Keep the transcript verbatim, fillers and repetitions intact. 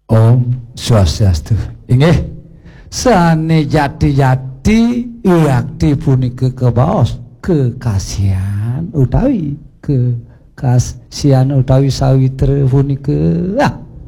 Om Swastiastu. Inggih. Sane jati-jati yakti punika kebaos kekasihan utawi kekasihan utawi sawitra punika. Ah.